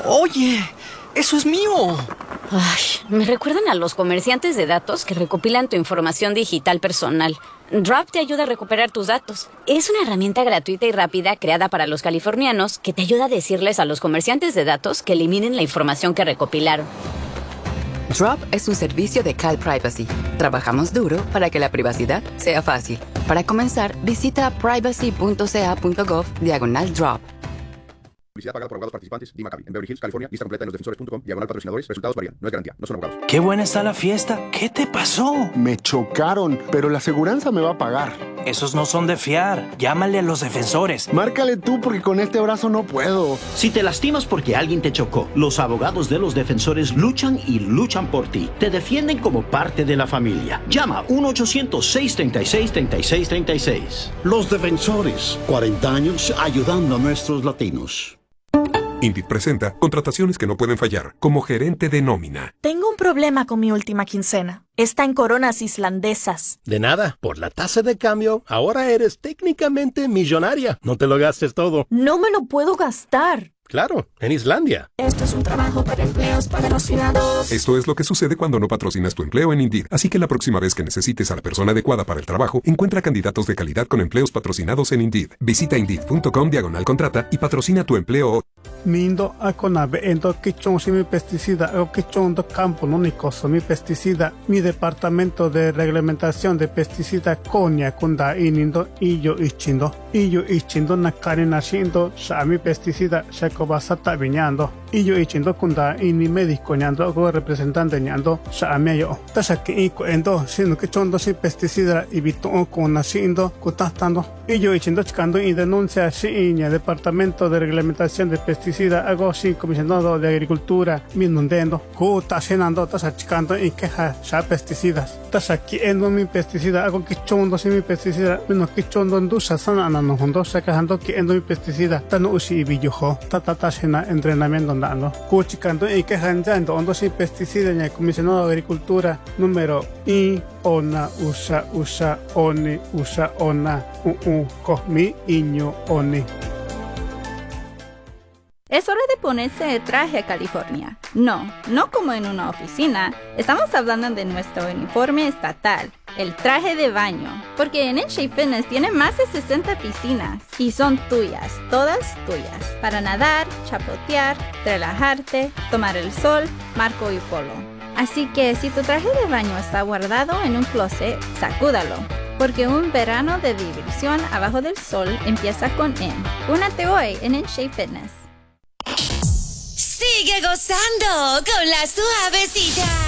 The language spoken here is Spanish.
Oye, eso es mío. Ay, me recuerdan a los comerciantes de datos que recopilan tu información digital personal. Drop te ayuda a recuperar tus datos. Es una herramienta gratuita y rápida creada para los californianos que te ayuda a decirles a los comerciantes de datos que eliminen la información que recopilaron. Drop es un servicio de CalPrivacy. Trabajamos duro para que la privacidad sea fácil. Para comenzar, visita privacy.ca.gov/drop. Publicidad pagada por abogados participantes. Dee Maccabi. En Beverly Hills, California. Lista completa en losdefensores.com/patrocinadores. Resultados varían. No es garantía. No son abogados. ¡Qué buena está la fiesta! ¿Qué te pasó? Me chocaron, pero la aseguranza me va a pagar. Esos no son de fiar. Llámale a los defensores. Márcale tú porque con este brazo no puedo. Si te lastimas porque alguien te chocó, los abogados de los defensores luchan y luchan por ti. Te defienden como parte de la familia. Llama 1-800-636-3636. Los defensores, 40 años ayudando a nuestros latinos. Indeed presenta contrataciones que no pueden fallar, como gerente de nómina. Tengo un problema con mi última quincena. Está en coronas islandesas. De nada, por la tasa de cambio, ahora eres técnicamente millonaria. No te lo gastes todo. No me lo puedo gastar. Claro, en Islandia. Esto es un trabajo para empleos patrocinados. Esto es lo que sucede cuando no patrocinas tu empleo en Indeed. Así que la próxima vez que necesites a la persona adecuada para el trabajo, encuentra candidatos de calidad con empleos patrocinados en Indeed. Visita Indeed.com/contrata y patrocina tu empleo. Mindo akonabe endo kichon mi pesticida o kichon do campo no nicoso mi pesticida mi departamento de reglamentación de pesticida konya kunda inindo iyo ichindo nakare nashindo shami pesticida shakobasata viñando iyo ichindo kunda ini médico ñando go representante ñando shami yo tasaki iko endo sino kichon do si pesticida ibito con nashindo kutastando iyo ichindo chikando y denuncia shiña departamento de reglamentación de pesticida hago sin comisionado de agricultura minundendo ku ta shenando ta sachikando y queja sha pesticidas ta saki endo mi pesticida hago kichondo sin mi pesticida menos kichondo ndusa sana no hondo sakando que endo mi pesticida ta no usi biyojo ta shena entrenamiento dando ku chikando y queja ando ondo sin pesticida en comisionado de agricultura número I ona usa oni usa ona komi iño oni. Es hora de ponerse el traje a California. No como en una oficina. Estamos hablando de nuestro uniforme estatal, el traje de baño. Porque en NSHA Fitness tiene más de 60 piscinas y son tuyas, todas tuyas. Para nadar, chapotear, relajarte, tomar el sol, marco y polo. Así que si tu traje de baño está guardado en un closet, sacúdalo. Porque un verano de diversión abajo del sol empieza con M. Únete hoy en NSHA Fitness. Sigue gozando con la suavecita.